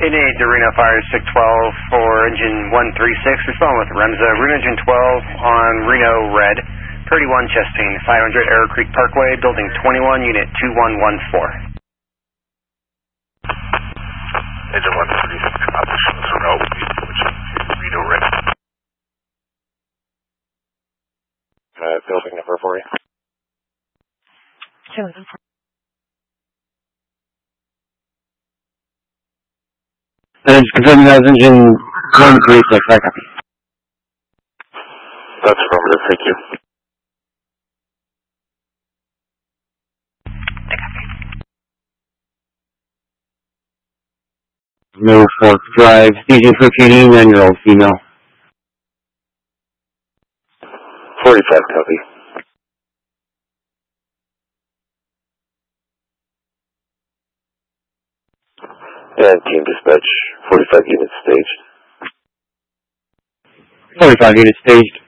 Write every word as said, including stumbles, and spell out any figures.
eight eight to Reno Fire six twelve for engine one three six. Respond with Remza. Reno engine twelve on Reno Red. thirty-one Chastain, five hundred Arrow Creek Parkway, building twenty-one, unit two one one four. Engine one three six, options Reno, which is Reno Red. Uh, building number for you. And just confirming that was engine one three six, I copy. That's affirmative, thank you. No Fork Drive, station for Katie, nine-year-old female. forty-five, copy. And team dispatch, forty-five units staged. forty-five units staged.